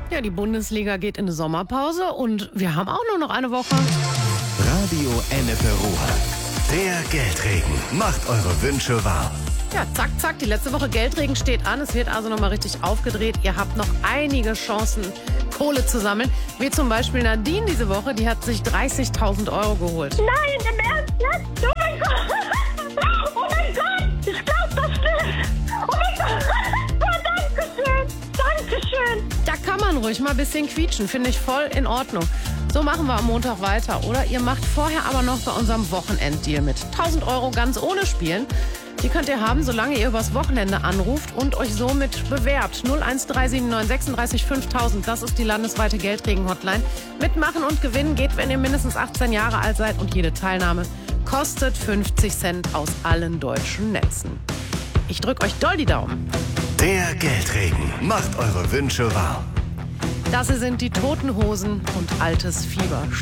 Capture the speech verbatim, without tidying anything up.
Ja, die Bundesliga geht in eine Sommerpause und wir haben auch nur noch eine Woche. Radio Ennepe Ruhr. Der Geldregen macht eure Wünsche wahr. Ja, zack, zack, die letzte Woche Geldregen steht an. Es wird also nochmal richtig aufgedreht. Ihr habt noch einige Chancen, Kohle zu sammeln. Wie zum Beispiel Nadine diese Woche, die hat sich dreißigtausend Euro geholt. Nein, im Ernst jetzt? Oh mein Gott! Oh mein Gott! Ich glaub das nicht! Oh mein Gott! Oh, danke schön! Danke schön! Da kann man ruhig mal ein bisschen quietschen, finde ich voll in Ordnung. So machen wir am Montag weiter. Oder ihr macht vorher aber noch bei unserem Wochenenddeal mit. tausend Euro ganz ohne Spielen. Die könnt ihr haben, solange ihr übers Wochenende anruft und euch somit bewerbt. null eins drei sieben neun sechsunddreißig fünftausend, das ist die landesweite Geldregen-Hotline. Mitmachen und gewinnen geht, wenn ihr mindestens achtzehn Jahre alt seid, und jede Teilnahme kostet fünfzig Cent aus allen deutschen Netzen. Ich drück euch doll die Daumen. Der Geldregen macht eure Wünsche wahr. Das hier sind die Toten Hosen und Altes Fieber.